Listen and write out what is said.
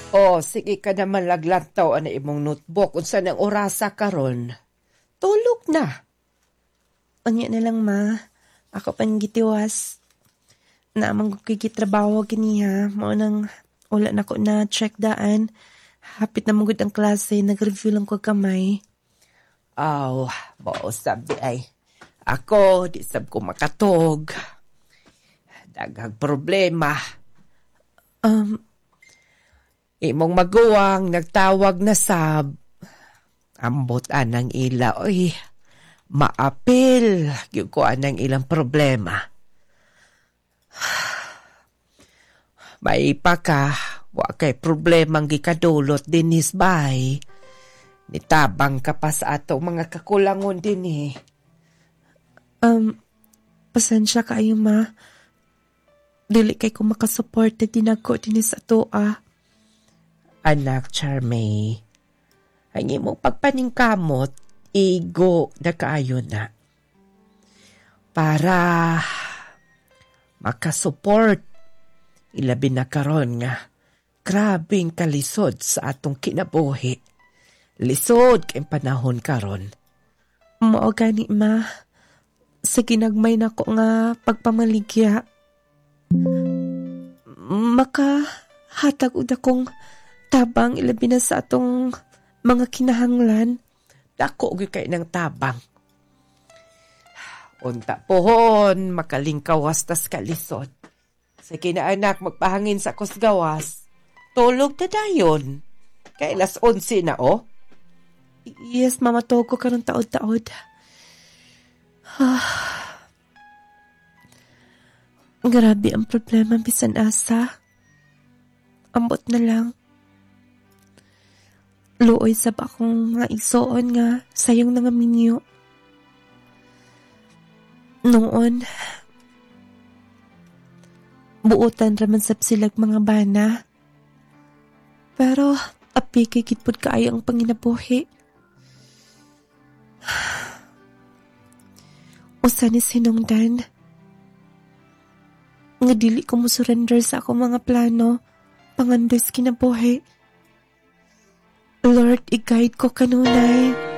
O, sige ka naman laglantaw na imong notebook unsa nang orasa karon. Tulog na. Anya na lang, ma. Ako pang gitiwas. Naamang kikitrabaho kiniha. Mao nang wala na ko na check daan. Hapit na magod ang klase. Nag-review lang ko kamay. Aw, bao sabi ay. Ako, di sab ko makatog. Daghang problema. Imong maguwang, nagtawag na sab. Ambot anang ila, oy. Maapil, yung ko anang ilang problema. May pa ka, wa kay problemang gikadulot din bay. Nitabang ka pa sa ato mga kakulangon din eh. Pasensya kayo, ma. Dili kay ko makasupport na dinagko din sa toa. Anak Charmay, ang imong pagpaningkamot, igo na kaayo na. Para makasupport, ilabi na karon nga, grabing kalisod sa atong kinabuhi. Lisod kay panahon karon. Mao gani, ma. Sa ginagmay na ko nga pagpamaligya. Makahatag ud akong tabang ilabi na sa atong mga kinahanglan. Dako gyud kay ng tabang. Unta pohon, makalingkawas tas kalisod. Sige na anak, magpahangin sa kusgawas. Tulog na dayon. Kay las 11 na oh. Yes, mama, ko karong taod-taod. Grabe ang problema, bisan asa. Ambot na lang. Luoy sab akong nga igsoon nga sayong nga minyo. Noon, buotan raman sab silag mga bana. Pero api kay gitpud kaayo ang panginabuhi. Usa ni sinungdan nga dili ko mo surrender sa akong mga plano pangandoy sa kinabuhi. Lord, i-guide ko kanunay.